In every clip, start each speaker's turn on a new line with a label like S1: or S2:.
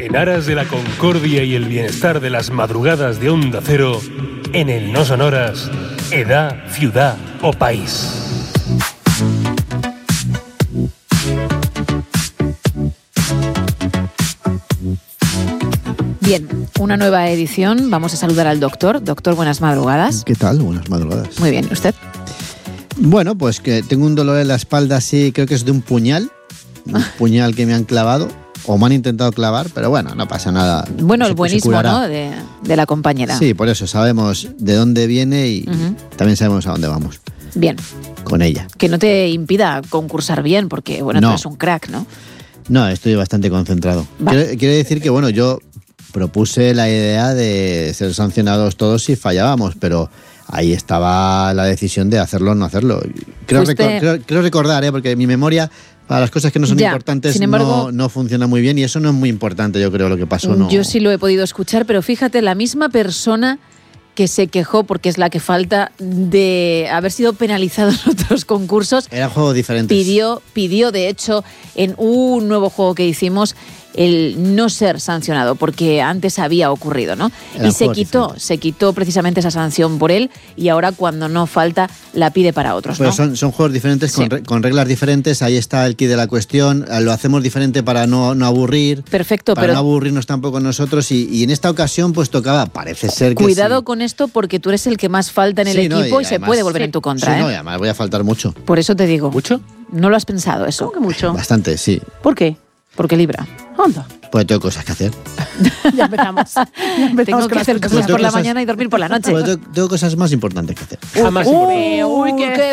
S1: En aras de la concordia y el bienestar de las madrugadas de Onda Cero, en el No Sonoras, edad, ciudad o país.
S2: Bien, una nueva edición. Vamos a saludar al doctor. Doctor, buenas madrugadas.
S3: ¿Qué tal? Buenas madrugadas.
S2: Muy bien, ¿usted?
S3: Bueno, pues que tengo un dolor en la espalda así, creo que es de un puñal que me han clavado, o me han intentado clavar, pero bueno, no pasa nada.
S2: Bueno, el buenismo, ¿no?, de la compañera.
S3: Sí, por eso sabemos de dónde viene y también sabemos a dónde vamos.
S2: Bien.
S3: Con ella.
S2: Que no te impida concursar bien, porque, bueno, tú eres un crack, ¿no?
S3: No, estoy bastante concentrado.
S2: Vale.
S3: Quiero decir que, bueno, yo propuse la idea de ser sancionados todos si fallábamos, pero ahí estaba la decisión de hacerlo o no hacerlo. Creo recordar, porque mi memoria para las cosas que no son importantes, sin embargo, no funciona muy bien, y eso no es muy importante, yo creo, lo que pasó. No.
S2: Yo sí lo he podido escuchar, pero fíjate, la misma persona que se quejó, porque es la que falta, de haber sido penalizado en otros concursos.
S3: Eran juegos diferentes.
S2: Pidió, de hecho, en un nuevo juego que hicimos, el no ser sancionado, porque antes había ocurrido, ¿no? Y se quitó precisamente esa sanción por él, y ahora cuando no falta la pide para otros, ¿no?
S3: Son juegos diferentes, sí, con reglas diferentes. Ahí está el quid de la cuestión. Lo hacemos diferente para no aburrir.
S2: Perfecto,
S3: para no aburrirnos tampoco nosotros, y en esta ocasión pues tocaba, parece ser que
S2: cuidado
S3: sí.
S2: Con esto, porque tú eres el que más falta en el equipo, y se puede volver en tu contra.
S3: Sí, y además voy a faltar mucho.
S2: Por eso te digo.
S1: ¿Mucho?
S2: No lo has pensado eso.
S4: ¿Cómo que mucho?
S3: Bastante, sí.
S4: ¿Por qué?
S2: Porque libra.
S4: Anda.
S3: Pues tengo cosas que hacer.
S4: Ya empezamos.
S2: Tengo que hacer cosas por la mañana y dormir por la noche.
S3: Pues tengo cosas más importantes que hacer.
S4: Uy, qué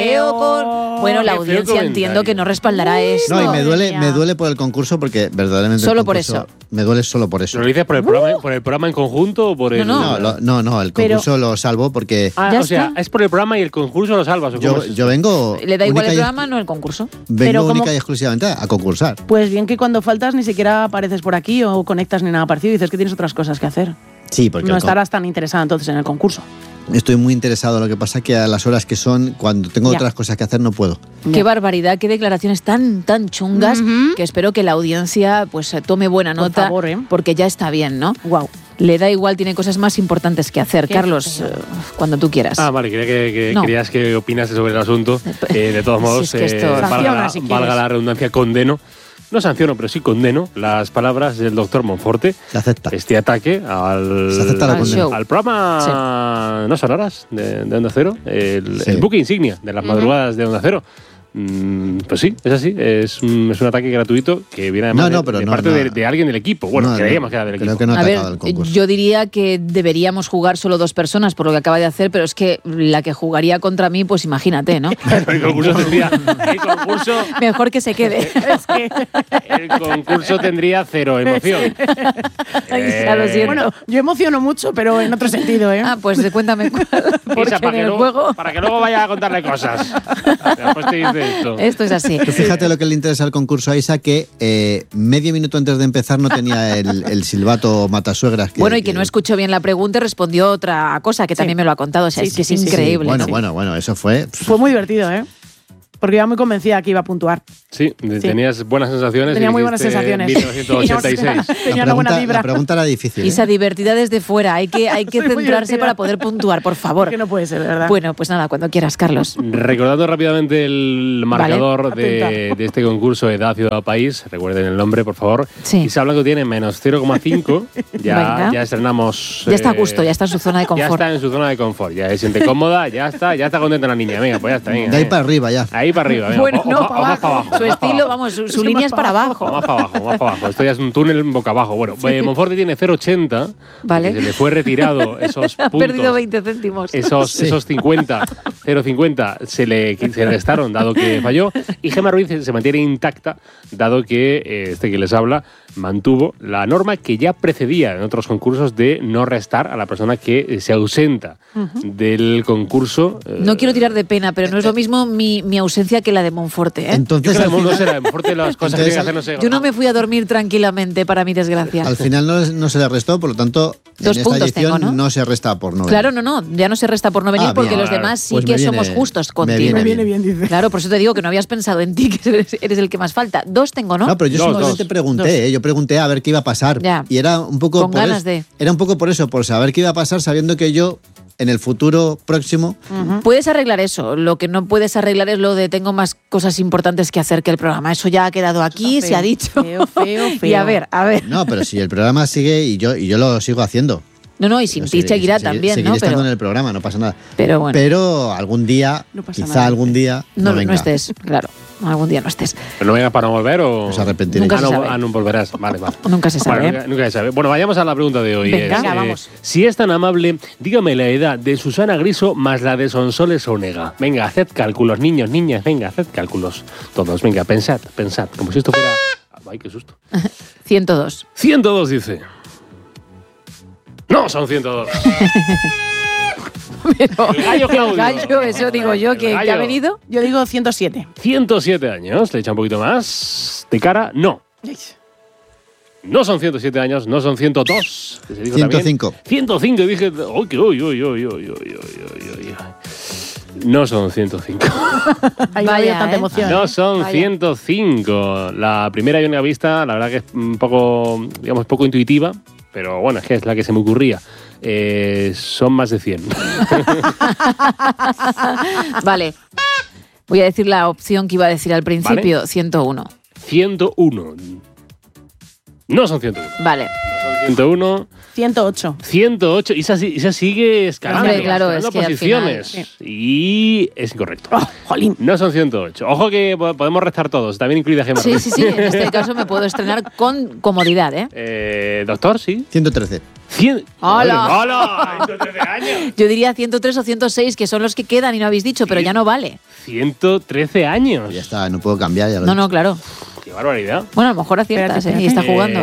S2: feo. Bueno, la audiencia entiendo que no respaldará esto.
S3: No, y me duele por el concurso, porque verdaderamente
S2: solo por eso.
S3: Me duele solo por eso.
S1: ¿Lo dices por el programa en conjunto o por el...?
S3: No, el concurso lo salvo porque...
S1: o sea, es por el programa y el concurso lo salvas.
S3: Yo vengo...
S2: ¿Le da igual el programa, no el concurso?
S3: Vengo única y exclusivamente a concursar.
S4: Pues bien, que cuando faltas ni siquiera apareces por aquí o conectas ni nada parecido y dices que tienes otras cosas que hacer.
S3: Sí, porque...
S4: No estarás tan interesada entonces en el concurso.
S3: Estoy muy interesado, lo que pasa que a las horas que son, cuando tengo otras cosas que hacer, no puedo.
S2: Qué barbaridad, qué declaraciones tan chungas, que espero que la audiencia pues tome buena nota,
S4: por favor,
S2: porque ya está bien, ¿no?
S4: Wow.
S2: Le da igual, tiene cosas más importantes que hacer. Carlos, cuando tú quieras.
S1: Vale, querías que opinas sobre el asunto. De todos modos,
S2: si es que esto...
S1: valga la redundancia, condeno. No sanciono, pero sí condeno las palabras del doctor Monforte.
S3: Se acepta.
S1: Este ataque al programa No Sonoras de Onda Cero, el buque insignia de las madrugadas de Onda Cero. Pues sí, es así. Es un ataque gratuito que viene además de parte de alguien del equipo. Bueno, creíamos que era del equipo.
S3: Creo que no ha atacado el concurso.
S2: Yo diría que deberíamos jugar solo 2 personas por lo que acaba de hacer, pero es que la que jugaría contra mí, pues imagínate, ¿no?
S1: El concurso tendría...
S2: Mejor que se quede.
S1: El concurso tendría 0 emoción.
S2: Ya lo siento.
S4: Bueno, yo emociono mucho, pero en otro sentido, ¿eh?
S2: Pues cuéntame cuál. Porque
S1: para que luego vaya a contarle cosas. Después te dice esto es
S2: así.
S3: Tú fíjate lo que le interesa al concurso a Isa, que medio minuto antes de empezar no tenía el silbato matasuegras.
S2: Y que no escuchó bien la pregunta y respondió otra cosa, que también me lo ha contado. O sea, es que es increíble.
S3: Bueno, eso fue...
S4: Fue muy divertido, ¿eh? Porque iba muy convencida que iba a puntuar.
S1: Sí, tenías buenas sensaciones.
S4: Tenía muy buenas sensaciones.
S1: 1986.
S4: Tenía una buena vibra.
S3: La pregunta era difícil.
S2: Esa divertida desde fuera. Hay que centrarse para poder puntuar, por favor.
S4: Es que no puede ser, ¿verdad?
S2: Bueno, pues nada, cuando quieras, Carlos.
S1: Recordando rápidamente el marcador de este concurso Edad, Ciudad o País. Recuerden el nombre, por favor.
S2: Sí.
S1: Isa Blanco tiene menos 0,5. Ya estrenamos...
S2: Ya está a gusto, ya está en su zona de confort.
S1: Ya está en su zona de confort. Ya se siente cómoda, ya está contenta la niña. Venga, pues ya está. Venga,
S3: de ahí para arriba ya.
S1: Ahí para arriba. Venga,
S2: bueno, no, para
S1: abajo.
S2: abajo. Su estilo, vamos, su línea es para abajo.
S1: Más para abajo. Esto ya es un túnel boca abajo. Bueno, Monforte tiene 0,80.
S2: Vale.
S1: Se le fue retirado esos puntos.
S2: Ha perdido 20 céntimos.
S1: Esos 50, 0,50 se le restaron, dado que falló. Y Gemma Ruiz se mantiene intacta, dado que este que les habla mantuvo la norma que ya precedía en otros concursos de no restar a la persona que se ausenta del concurso.
S2: No quiero tirar de pena, pero no es lo mismo mi ausencia ausencia que la de Monforte, ¿eh?
S3: Entonces,
S1: yo creo que no será Monforte las cosas que tiene que hacer, no sé.
S2: Yo no me fui a dormir tranquilamente, para mi desgracia.
S3: Al final no se le restó, por lo tanto,
S2: 2
S3: en
S2: puntos
S3: esta edición
S2: tengo, ¿no?
S3: se resta por no venir.
S2: Claro, no, ya no se resta por no venir porque
S3: bien.
S2: los demás sí
S3: Pues
S2: que
S3: me viene-
S2: somos justos contigo.
S4: Me viene bien, dice.
S2: Claro, por eso te digo que no habías pensado en ti, que eres el que más falta. 2 tengo, ¿no?
S3: No, pero yo
S1: Dos,
S3: simplemente
S1: dos.
S3: pregunté, yo pregunté a ver qué iba a pasar.
S2: Ya.
S3: Y era un poco
S2: Con ganas de.
S3: Era un poco por eso, por saber qué iba a pasar, sabiendo que yo, en el futuro próximo,
S2: Puedes arreglar eso. Lo que no puedes arreglar es lo de tengo más cosas importantes que hacer que el programa. Eso ya ha quedado aquí,
S4: Está
S2: se ha
S4: feo,
S2: dicho.
S4: feo.
S2: Y a ver.
S3: no, pero si el programa sigue y yo lo sigo haciendo.
S2: No, y sin ti seguirá también,
S3: seguiré
S2: ¿no?
S3: estando
S2: Pero,
S3: en el programa, no pasa nada.
S2: pero bueno,
S3: Pero algún día,
S4: No pasa
S3: quizá
S4: nada,
S3: algún día,
S2: no
S3: venga.
S2: estés, claro. Algún día no estés.
S1: ¿Pero no vengas para no volver o...?
S3: Nos arrepentiremos.
S2: Nunca se
S1: no,
S2: sabe.
S1: no volverás. Vale.
S2: Nunca se sabe.
S1: Bueno, nunca se sabe. Bueno, vayamos a la pregunta de hoy.
S2: Venga.
S4: Venga, vamos.
S1: Si es tan amable, dígame la edad de Susana Griso más la de Sonsoles Onega. Venga, haced cálculos, niños, niñas, venga, haced cálculos. Todos, venga, pensad, como si esto fuera... Ay, qué susto.
S2: 102.
S1: 102 dice. No, son 102.
S2: Pero,
S1: El gallo Claudio.
S2: el gallo, eso digo yo,
S1: El
S2: que
S1: gallo.
S2: ha venido.
S4: Yo digo 107.
S1: 107 años, le echa un poquito más. De cara, no. No son 107 años, no son 102. Que se dijo
S3: 105.
S1: También. 105, dije. Uy. No son 105.
S4: Ahí no
S2: Vaya,
S4: había tanta
S2: ¿eh?
S4: emoción.
S1: No son
S2: Vaya.
S1: 105. La primera y única vista, la verdad que es un poco, digamos, poco intuitiva. Pero bueno, es que es la que se me ocurría. Son más de 100.
S2: Vale. Voy a decir la opción que iba a decir al principio,
S1: Vale.
S2: 101.
S1: 101. No son 101.
S2: Vale.
S1: No son 101.
S4: 108.
S1: 108. Isa sigue escalando.
S2: Hombre, claro,
S1: escalando
S2: es que al
S1: posiciones.
S2: final,
S1: Y es incorrecto.
S4: Oh, jolín.
S1: No son 108. Ojo que podemos restar todos, también incluida Gemma.
S2: Sí. En este caso me puedo estrenar con comodidad, ¿eh?
S1: Doctor, sí.
S3: 113.
S1: 100.
S2: ¡Hola!
S1: ¡Hola! 113 años.
S2: Yo diría 103 o 106, que son los que quedan y no habéis dicho, pero ya no vale.
S1: 113 años.
S3: Ya está, no puedo cambiar. Ya lo he
S2: No, claro.
S1: Qué barbaridad.
S2: Bueno, a lo mejor aciertas,
S4: Espérate,
S2: ¿eh? Y está jugando.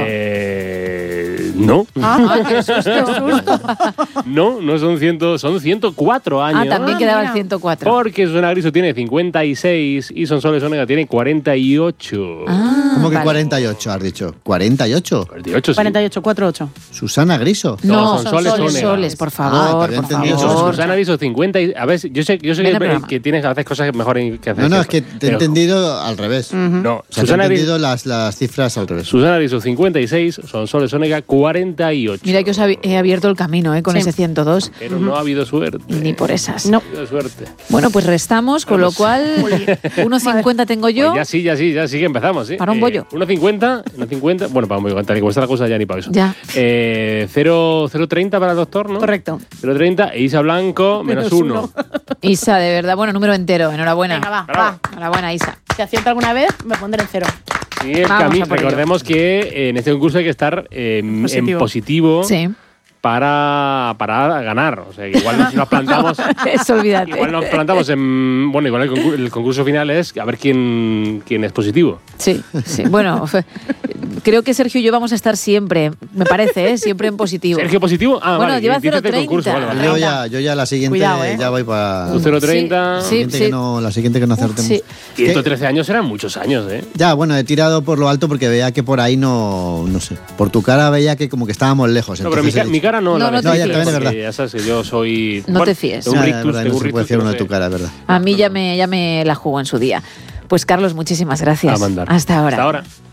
S1: No.
S2: Ah, qué susto.
S1: No son 100, son 104 años.
S2: Ah, también quedaba el
S4: mira.
S2: 104.
S1: Porque Susana Griso tiene 56 y Sonsoles Onega tiene 48.
S2: Ah,
S3: ¿Cómo que
S2: vale.
S3: 48 has dicho? ¿48?
S1: 48, sí.
S4: 48, 48.
S3: Susana Griso.
S2: No,
S1: son
S2: son
S1: Soles
S2: soles,
S1: Onega.
S2: por
S3: Ah,
S2: favor,
S3: que había
S2: por
S3: entendido
S2: favor.
S1: Susana Griso 50 y, a ver, yo sé
S2: Ven al
S1: que
S2: programa.
S1: tienes a veces cosas mejor que hacer.
S3: No, es que te he
S1: Pero-
S3: entendido al revés.
S1: No,
S3: O sea, te he
S1: Susana
S3: entendido las cifras al revés.
S1: Susana Griso 56, Sonsoles Onega 48.
S2: Mira que os he abierto el camino, con
S4: Sí.
S2: ese 102.
S1: Pero no ha habido suerte.
S2: Ni por esas.
S4: No.
S1: No ha habido suerte.
S2: Bueno, pues restamos, con lo cual 1,50 tengo yo.
S1: Pues ya sí que empezamos, ¿sí?
S2: Para un bollo.
S1: 1,50, bueno, para un bollo, tal y como está la cosa ya ni para eso.
S2: Ya.
S1: 0,30 para el doctor, ¿no?
S4: Correcto.
S1: 0,30 e Isa Blanco, menos
S4: Menos
S1: 1.
S2: Isa, de verdad, bueno, número entero. Enhorabuena.
S4: Venga, va,
S1: Bravo.
S4: va.
S2: Enhorabuena, Isa.
S4: Si acierto alguna vez, me pondré en 0.
S1: Sí, el
S2: Vamos
S1: camino.
S2: a por ello.
S1: Recordemos que en este concurso hay que estar en
S4: Positivo.
S1: positivo
S2: Sí.
S1: para ganar. O sea, que igual si nos plantamos...
S2: Eso, olvídate.
S1: Igual nos plantamos en... Bueno, igual el concurso final es a ver quién es positivo.
S2: Sí. Bueno, creo que Sergio y yo vamos a estar siempre, me parece, siempre en positivo.
S1: ¿Sergio positivo? Ah,
S2: Bueno,
S1: vale.
S2: lleva
S1: dices del
S2: 0,30.
S1: concurso, vale, vale.
S3: Yo ya la siguiente
S4: Cuidado,
S3: ya voy para...
S1: Tú 0,30.
S2: Sí.
S3: La siguiente que no acertemos.
S2: Sí.
S1: 113 años eran muchos años, ¿eh?
S3: Ya, bueno, he tirado por lo alto porque veía que por ahí no sé. Por tu cara veía que como que estábamos lejos.
S1: No, pero
S3: entonces he
S1: mi
S3: dicho,
S1: cara no.
S2: No, no te
S1: verdad,
S2: fíes.
S3: también es
S1: porque
S3: verdad.
S1: Ya sabes que yo soy...
S2: No te fíes.
S1: tengo un
S3: "Ah,
S1: rictus,
S3: es verdad,
S1: tengo
S3: no
S1: un
S3: se puede
S1: rictus
S3: fiar
S1: que
S3: uno
S1: no
S3: de tu
S1: sé".
S3: cara, es verdad.
S2: A mí ya me la jugó en su día. Pues Carlos, muchísimas gracias.
S1: A mandar.
S2: Hasta ahora.
S1: Hasta ahora.